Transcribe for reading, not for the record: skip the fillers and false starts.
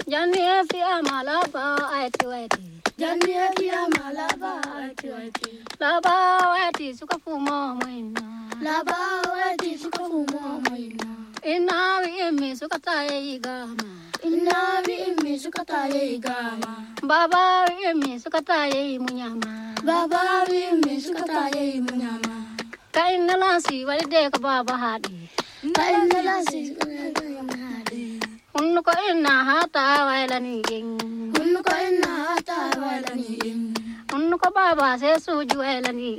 Janie fia malaba ati wati. Janie fia malaba ati wati. Laba wati suka fumo moina. Laba wati suka fumo moina. Ina imi suka taye igama. Ina imi suka taye igama. Baba imi suka taye munyama. Baba imi suka taye munyama. Kaina lansi walide ka baba hadi. Kaina lansi Unko ina hata wailani ging. Unko ina hata wailani ging. Unko baba se suju wailani.